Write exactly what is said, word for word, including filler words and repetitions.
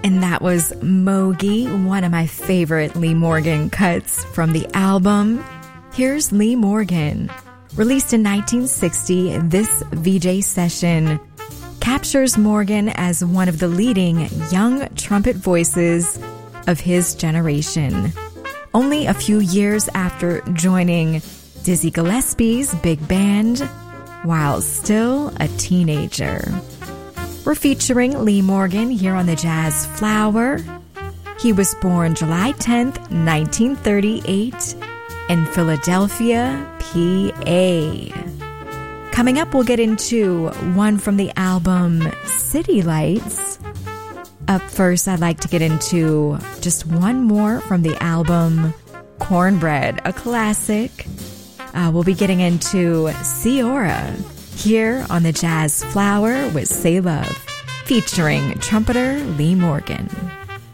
And that was Mogi, one of my favorite Lee Morgan cuts from the album. Here's Lee Morgan. Released in nineteen sixty, this V J session captures Morgan as one of the leading young trumpet voices of his generation. Only a few years after joining Dizzy Gillespie's big band, while still a teenager. We're featuring Lee Morgan here on the Jazz Flower. He was born July tenth, nineteen thirty-eight in Philadelphia, P A. Coming up, we'll get into one from the album City Lights. Up first, I'd like to get into just one more from the album Cornbread, a classic. Uh, we'll be getting into Ciora here on the Jazz Flower with Say Love, featuring trumpeter Lee Morgan.